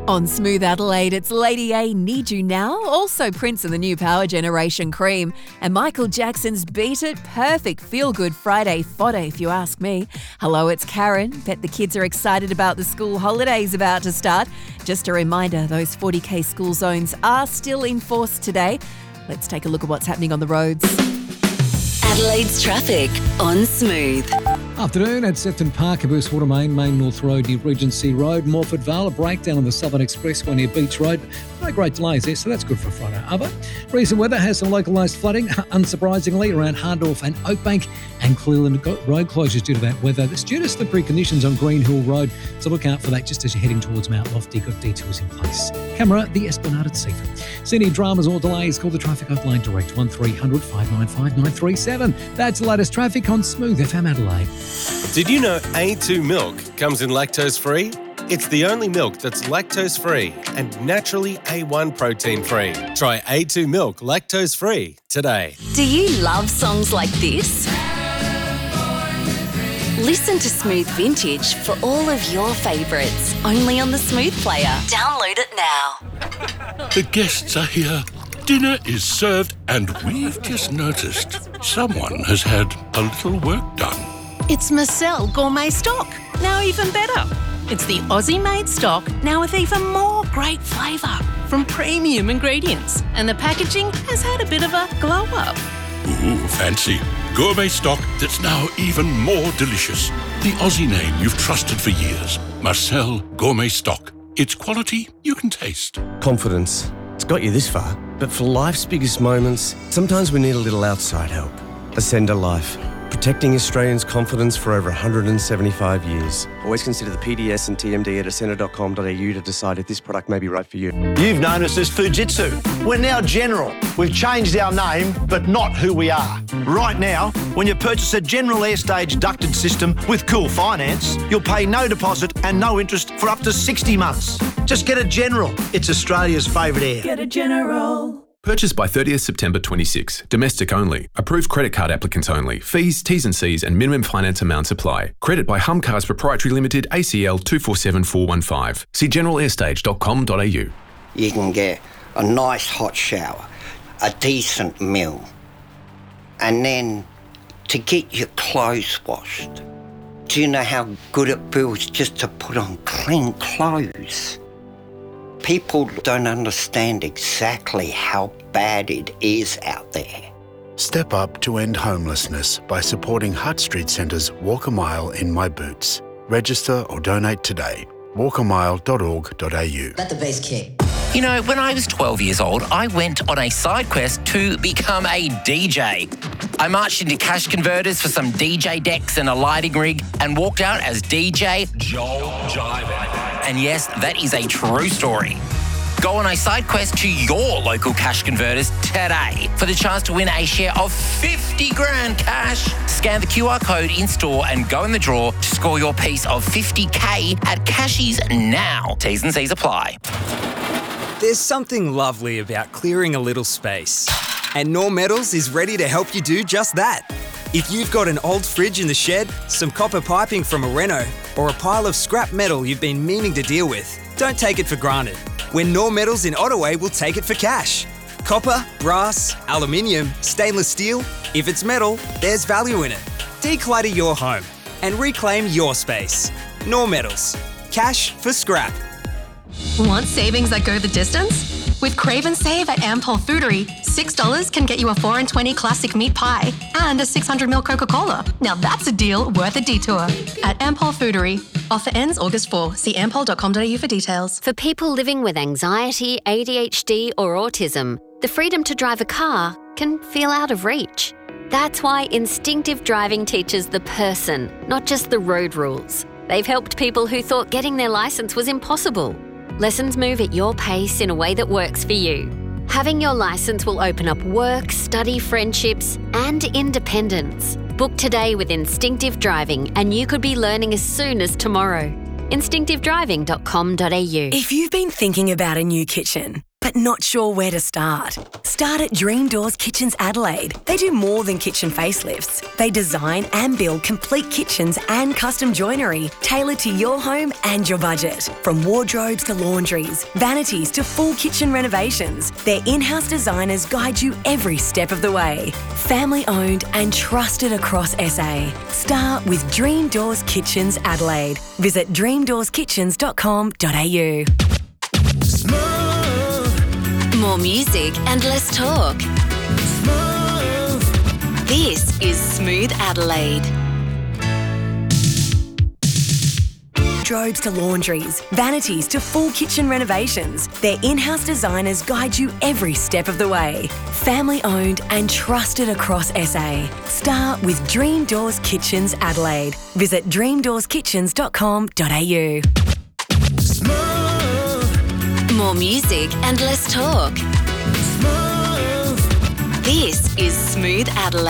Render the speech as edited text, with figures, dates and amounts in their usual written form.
On Smooth Adelaide, it's Lady A, Need You Now, also Prince and the New Power Generation Cream, and Michael Jackson's Beat It, perfect feel-good Friday fodder if you ask me. Hello, it's Karen. Bet the kids are excited about the school holidays about to start. Just a reminder, those 40k school zones are still in force today. Let's take a look at what's happening on the roads. Adelaide's traffic on Smooth. Afternoon at Sefton Park, Water Main North Road near Regency Road, Morford Vale, a breakdown on the Southern Expressway near Beach Road. No great delays there, so that's good for Friday. Other recent weather has some localised flooding, unsurprisingly, around Hardorf and Oakbank, and Cleveland road closures due to that weather. It's due to slippery conditions on Green Hill Road, so look out for that just as you're heading towards Mount Lofty. Got detours in place. Camera, the Esplanade at Seaford. See any dramas or delays, call the Traffic Hotline direct 1300 595 937. That's the latest traffic on Smooth FM Adelaide. Did you know A2 milk comes in lactose-free? It's the only milk that's lactose-free and naturally A1 protein-free. Try A2 milk lactose-free today. Do you love songs like this? Listen to Smooth Vintage for all of your favourites, only on the Smooth Player. Download it now. The guests are here. Dinner is served and we've just noticed someone has had a little work done. It's Marcel Gourmet Stock, now even better. It's the Aussie-made stock, now with even more great flavour from premium ingredients. And the packaging has had a bit of a glow-up. Ooh, fancy. Gourmet stock that's now even more delicious. The Aussie name you've trusted for years. Marcel Gourmet Stock. It's quality you can taste. Confidence. It's got you this far. But for life's biggest moments, sometimes we need a little outside help. Ascender Life. Protecting Australians' confidence for over 175 years. Always consider the PDS and TMD at ascender.com.au to decide if this product may be right for you. You've known us as Fujitsu. We're now General. We've changed our name, but not who we are. Right now, when you purchase a General Airstage ducted system with Cool Finance, you'll pay no deposit and no interest for up to 60 months. Just get a General. It's Australia's favourite air. Get a General. Purchase by 30th September 26. Domestic only. Approved credit card applicants only. Fees, T's and C's and minimum finance amounts apply. Credit by Humcars Proprietary Limited, ACL 247415. See generalairstage.com.au. You can get a nice hot shower, a decent meal, and then to get your clothes washed. Do you know how good it feels just to put on clean clothes? People don't understand exactly how bad it is out there. Step up to end homelessness by supporting Hutt Street Centre's Walk a Mile in My Boots. Register or donate today. walkamile.org.au. Let the bass kick. You know, when I was 12 years old, I went on a side quest to become a DJ. I marched into cash converters for some DJ decks and a lighting rig and walked out as DJ Joel Jive. And yes, that is a true story. Go on a side quest to your local cash converters today for the chance to win a share of 50 grand cash. Scan the QR code in store and go in the draw to score your piece of 50k at Cashies now. T's and C's apply. There's something lovely about clearing a little space. And Norm Metals is ready to help you do just that. If you've got an old fridge in the shed, some copper piping from a reno, or a pile of scrap metal you've been meaning to deal with, don't take it for granted. When Norm Metals in Ottaway will take it for cash. Copper, brass, aluminium, stainless steel, if it's metal, there's value in it. Declutter your home and reclaim your space. Norm Metals. Cash for scrap. Want savings that go the distance? With Crave and Save at Ampol Foodery, $6 can get you a 4 and 20 classic meat pie and a 600ml Coca-Cola. Now that's a deal worth a detour. At Ampol Foodery. Offer ends August 4. See ampol.com.au for details. For people living with anxiety, ADHD or autism, the freedom to drive a car can feel out of reach. That's why Instinctive Driving teaches the person, not just the road rules. They've helped people who thought getting their licence was impossible. Lessons move at your pace in a way that works for you. Having your licence will open up work, study, friendships, and independence. Book today with Instinctive Driving and you could be learning as soon as tomorrow. Instinctivedriving.com.au. If you've been thinking about a new kitchen, but not sure where to start? Start at Dream Doors Kitchens Adelaide. They do more than kitchen facelifts. They design and build complete kitchens and custom joinery tailored to your home and your budget. From wardrobes to laundries, vanities to full kitchen renovations, their in-house designers guide you every step of the way. Family owned and trusted across SA. Start with Dream Doors Kitchens Adelaide. Visit dreamdoorskitchens.com.au. More music and less talk. This is Smooth Adelaide. Wardrobes to laundries, vanities to full kitchen renovations, their in-house designers guide you every step of the way. Family owned and trusted across SA. Start with Dream Doors Kitchens Adelaide. Visit dreamdoorskitchens.com.au. More music and less talk. This is Smooth Adelaide.